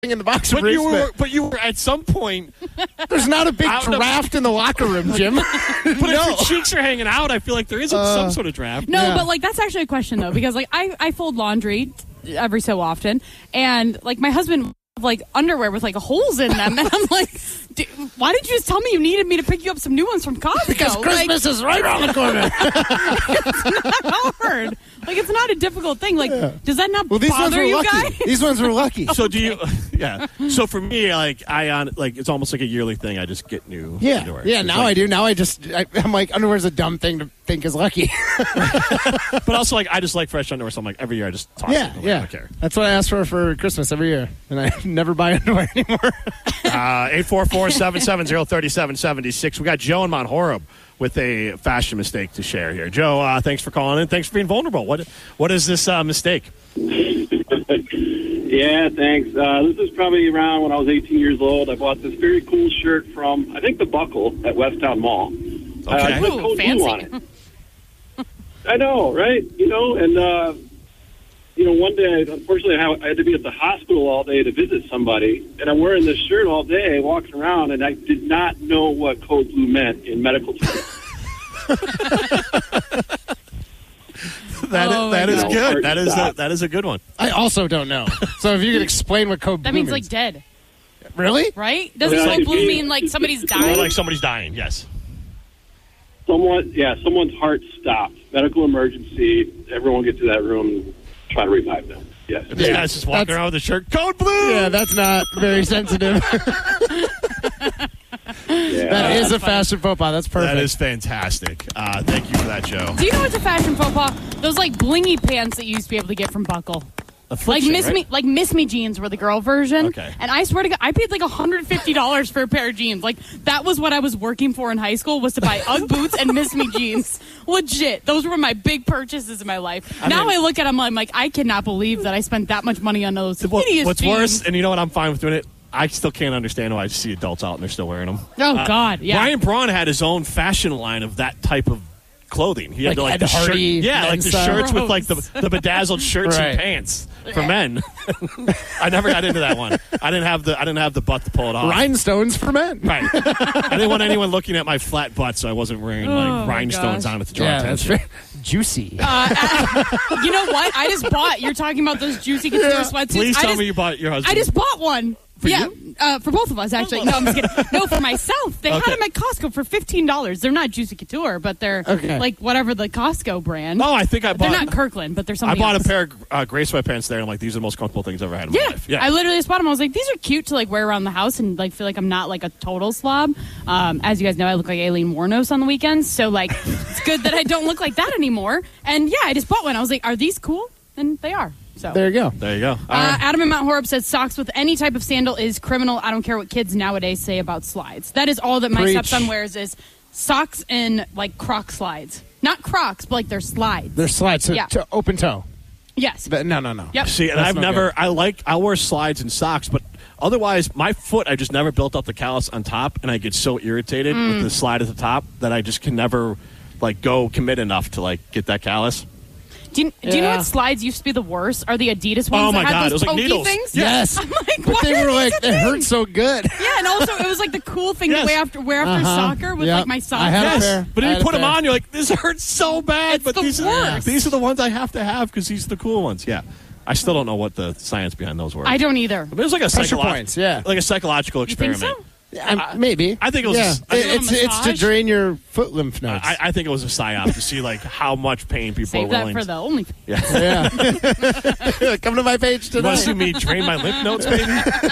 in the box of briefs. But you were at some point. There's not a big draft in the locker room, Jim. But if your cheeks are hanging out, I feel like there isn't some sort of draft. No, but like that's actually a question though, because like I fold laundry every so often, and like my husband like underwear with like holes in them, and I'm like, why didn't you just tell me you needed me to pick you up some new ones from Costco? Because Christmas is right around the corner. It's not hard. Like, it's not a difficult thing. Like, does that not bother you guys? These ones were lucky. So do you? Yeah. So for me, like it's almost like a yearly thing. I just get new underwear. Yeah. Now I do. Now I'm like, underwear's a dumb thing to think is lucky. But also, like, I just like fresh underwear. So I'm like, every year I just toss it. I don't care. That's what I ask for Christmas every year, and I never buy underwear anymore. 844-770-3776. We got Joe in Mount Horeb with a fashion mistake to share here. Joe, thanks for calling in. Thanks for being vulnerable. What is this mistake? Yeah, thanks. This is probably around when I was 18 years old. I bought this very cool shirt from, I think, The Buckle at Westtown Mall. Okay. Ooh, fancy. On it. I know, right? And one day, unfortunately, I had to be at the hospital all day to visit somebody, and I'm wearing this shirt all day, walking around, and I did not know what code blue meant in medical terms. That is good. That is a good one. I also don't know. So if you could explain what code blue That means like dead, really? right? Doesn't code blue mean like somebody's Or dying? like somebody's dying. Yes. Someone's heart stopped. Medical emergency. Everyone get to that room. Try to revive them. Yes. This guy's just walking around with a shirt. Code blue. Yeah, that's not very sensitive. That is a fashion faux pas. That's perfect. That is fantastic. Thank you for that, Joe. Do you know what's a fashion faux pas? Those like blingy pants that you used to be able to get from Buckle. Affliction, right? Miss Me jeans were the girl version. Okay. And I swear to God, I paid like $150 for a pair of jeans. Like, that was what I was working for in high school, was to buy UGG boots and Miss Me jeans. Legit. Those were my big purchases in my life. Now I look at them, I'm like, I cannot believe that I spent that much money on those hideous What's jeans. worse, and you know what, I'm fine with doing it, I still can't understand why I see adults out and they're still wearing them. Oh, God, yeah. Ryan Braun had his own fashion line of that type of clothing. He had Like the Ed Hardy shirt, like the men's shirts with Gross. like the bedazzled shirts Right. and pants for men. I never got into that one. I didn't have the butt to pull it off. Rhinestones for men. Right. I didn't want anyone looking at my flat butt, so I wasn't wearing like rhinestones gosh. on it to draw Yeah, that's attention. very juicy. You know what? I just bought, you're talking about those juicy couture sweatsuits. Please tell me you bought your husband. I just bought one. For both of us, actually. No, I'm just kidding. No, for myself. They had them at Costco for $15. They're not Juicy Couture, but they're like whatever the Costco brand. Oh, I think I bought. They're not Kirkland, but they're I something bought else. a pair of gray sweatpants there, and I'm like, these are the most comfortable things I've ever had in my life. I literally just bought them. I was like, these are cute to like wear around the house and like feel like I'm not like a total slob. As you guys know, I look like Aileen Wuornos on the weekends, so like it's good that I don't look like that anymore. And yeah, I just bought one. I was like, are these cool? And they are. So There you go. There you go. Adam in Mount Horeb says socks with any type of sandal is criminal. I don't care what kids nowadays say about slides. That is all that my Preach. stepson wears is socks and like Croc slides. Not Crocs, but like they're slides. They're slides, so Yeah. to open toe. Yes. But no. Yep. See, and That's I've not never. I wear slides and socks, but otherwise, my foot, I just never built up the callus on top, and I get so irritated with the slide at the top that I just can never like go commit enough to like get that callus. Do you know what slides used to be the worst? Are the Adidas ones Oh my that had God, those it was like pokey needles. things? Yes. I'm like, But why they are were these like, a it thing? hurt so good. Yeah, and also it was like the cool thing Yes. to wear after soccer with Yep. like my socks. I had a Yes. pair. But I if had you a put them pair. on, you're like, this hurts so bad. It's but the these worst. are the ones I have to have because these are the cool ones. Yeah. I still don't know what the science behind those were. I don't either. But it was like a Pressure points, yeah. like a psychological You think experiment. so? Maybe. I think it was. Yeah. I think It's to massage? drain your foot lymph nodes. I think it was a psyop to see like how much pain people Save are that willing. for the only. Yeah. Yeah. Come to my page You want to see tonight. me drain my lymph nodes, baby?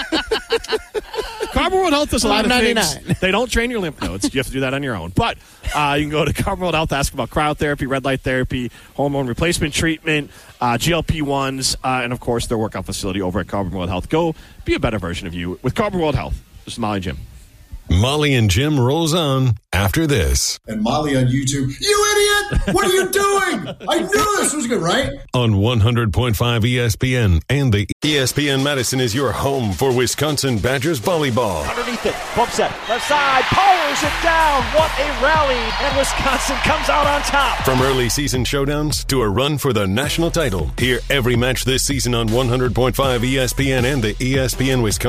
Carbon World Health does a lot of things. $5.99. They don't drain your lymph nodes. You have to do that on your own. But you can go to Carbon World Health, ask about cryotherapy, red light therapy, hormone replacement treatment, GLP-1s, and, of course, their workout facility over at Carbon World Health. Go be a better version of you with Carbon World Health. This is Molly and Jim. Molly and Jim rolls on after this. And Molly on YouTube, you idiot! What are you doing? I knew this was good, right? On 100.5 ESPN and the ESPN Madison is your home for Wisconsin Badgers volleyball. Underneath it, bumps it, left side, powers it down. What a rally, and Wisconsin comes out on top. From early season showdowns to a run for the national title, hear every match this season on 100.5 ESPN and the ESPN Wisconsin